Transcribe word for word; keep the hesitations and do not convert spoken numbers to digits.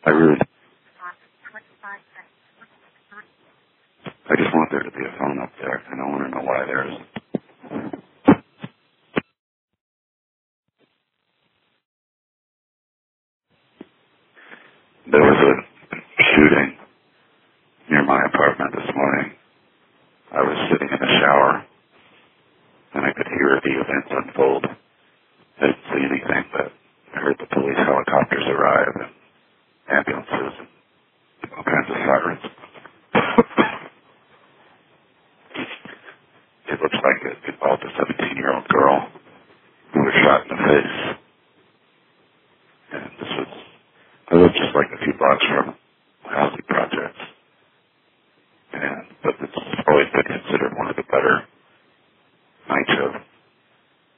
I really, I just want there to be a phone up there, and I want to know why there isn't. There was a shooting near my apartment this morning. I was sitting in the shower, and I could hear the events unfold. I didn't see anything, but I heard the police helicopters arrive, and ambulances, and all kinds of sirens. It looks like it involved a seventeen-year-old girl who was shot in the face.